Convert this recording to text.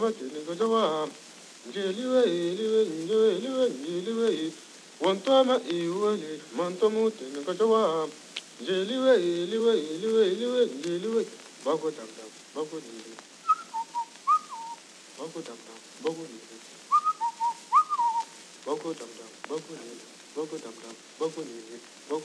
Jawa, Jeliwe, Liwe, Liwe, Wantama, Iwali, Mantamu, Tenakajawa, Jeliwe, Liwe, Bago Dam Dam, Bago Dam, Bago Dam Dam, Bago Bago Dam Dam, Bago Bago Dam Dam, Bago